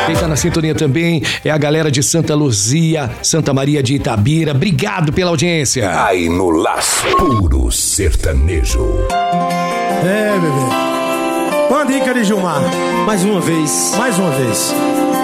Quem tá na sintonia também é a galera de Santa Luzia, Santa Maria de Itabira. Obrigado pela audiência. Aí no Laço, puro sertanejo. É, bebê. Uma dica de Gilmar. Mais uma vez. Mais uma vez.